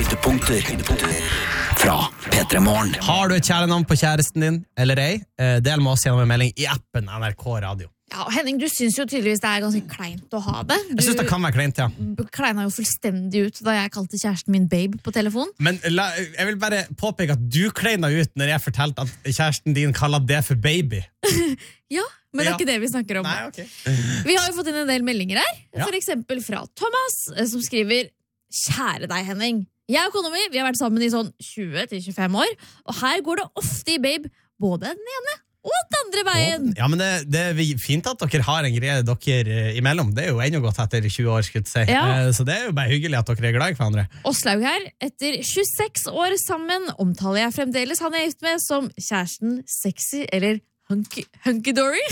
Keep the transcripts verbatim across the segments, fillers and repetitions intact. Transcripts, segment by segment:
Høydepunkter fra P tre Morgen. Har du et kjælenavn på kjæresten din, eller ei? Del med oss gjennom en melding i appen N R K Radio. Ja, Henning, du synes jo tydeligvis det er ganske kleint å ha det. Du Jeg synes det kan være kleint, ja. kleina jo fullstendig ut da jeg kalte kjæresten min babe på telefon. Men la, jeg vil bare påpeke at du kleina ut når jeg fortalte at kjæresten din kaller det for baby. Ja, men det er Ja. ikke det vi snakker om. Nei, ok. Vi har jo fått inn en del meldinger her. Ja. For eksempel fra Thomas, eh, som skriver: Kjære deg, Henning. Jeg og kona mi, vi har vært sammen i sånn tjue til tjuefem år, og her går det ofte i babe, både den ene og den andre veien. Ja, men det, det er fint at dere har en greie dere imellom. Det er jo ennå godt etter tjue år, skulle jeg si. Ja. Eh, Så det er jo bare hyggelig at dere er glad i hverandre. Åslaug her, etter tjueseks år sammen omtaler jeg fremdeles han jeg er gift med som kjæresten sexy eller hunky, hunky-dory.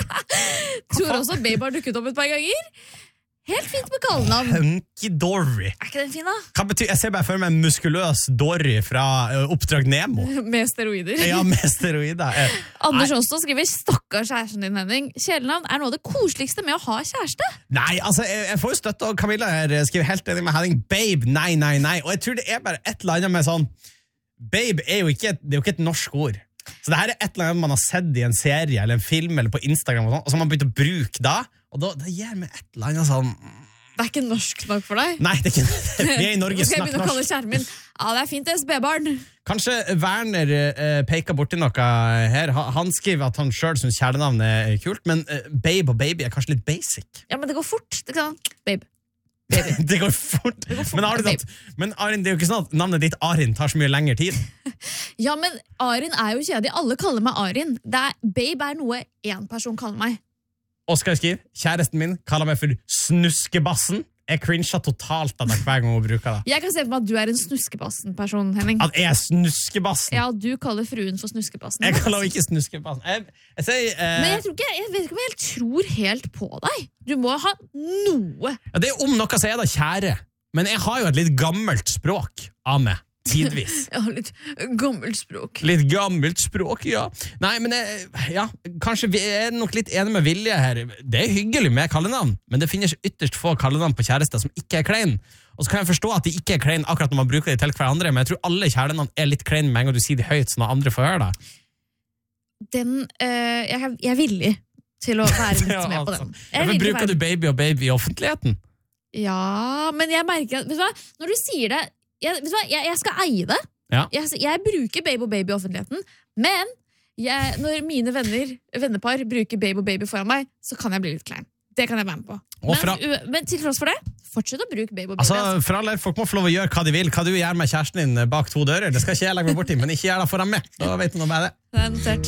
Tror også babe har dukket opp et par ganger. Helt fint med kallenavn. Hunky-dory. Er ikke den fin, da? Hva betyr, jeg ser bare for meg en muskuløs Dory fra ø, Oppdrag Nemo. Med steroider. Ja, med steroider. Eh, Anders også skriver: Stakkars kjæresten din, Henning. Kjælenavn er noe av det koseligste med å ha kjæreste. Nei, altså, jeg, jeg får jo støtte, og Camilla her skriver helt enig med Henning. Babe, nei, nei, nei. Og jeg tror det er bare et eller annet med sånn Babe er jo ikke, det er jo ikke et norsk ord. Så det her er et eller annet man har sett i en serie eller en film eller på Instagram, og, sånn, og så har man begynt å bruke da, og da, det gir meg et eller annet sånn. Det er ikke norsk nok for deg? Nei, det er ikke Vi er i Norge, Nå skal jeg snakk begynne å kalle norsk. kjæresten min Ja, det er fint, S B-barn. Kanskje Werner eh, peker borti noe her. Han, han skriver at han selv synes kjælenavnet er kult, men eh, babe og baby er kanskje litt basic. Ja, men det går fort. Det kan... Babe. Baby. Det går fort. Det går fort, Men, Arin, babe. at, men Arin, det er jo ikke sånn at navnet ditt Arin tar så mye lengre tid. Ja, men Arin er jo kjedelig. Alle kaller meg Arin. Det er, babe er noe én person kaller meg. Oskar skriver, kjæresten min kaller meg for snuskebassen. Jeg cringer totalt av det hver gang hun bruker det. Jeg kan se for meg at du er en snuskebassen-person, Henning. At jeg er snuskebassen. Ja, du kaller fruen for snuskebassen. Jeg kaller henne ikke snuskebassen. Jeg, jeg sier... Eh, Men jeg, tror ikke, jeg vet ikke om jeg helt tror helt på deg. Du må ha noe. ja, det er om noe så er det kjære. Men jeg har jo et litt gammelt språk av meg. Tidvis. Jeg har litt gammelt språk. Litt gammelt språk, ja. Nei, men jeg, ja, kanskje vi er nok litt enige med Vilje her. Det er hyggelig med kallenavn, men det finnes ytterst få kallenavn på kjærester som ikke er klein. Og så kan jeg forstå at de ikke er klein akkurat når man bruker det til hverandre, men jeg tror alle kjælenavn er litt klein med en gang du sier det høyt, sånn at andre får høre det. Den, øh, jeg, er- jeg er villig til å være litt Ja, med på altså. den. Jeg er Ja, men villig til å bruker være- du baby og baby i offentligheten? Ja, men jeg merker at, vet du hva, når du sier det, jeg, vet du hva, jeg, jeg skal eie det. Ja. Jeg, jeg bruker babe og baby i offentligheten, men jeg, når mine venner, vennepar bruker babe og baby foran meg, så kan jeg bli litt klein. Det kan jeg være med på. Og Men, fra- u- men til tross for det, fortsett å bruke babe og baby. Altså, altså. for alle, folk må få lov å gjøre hva de vil. Hva du gjør med kjæresten din bak to dører, det skal ikke jeg legge meg bort i, men ikke gjør det foran meg. Da vet du noe med det. Det er notert.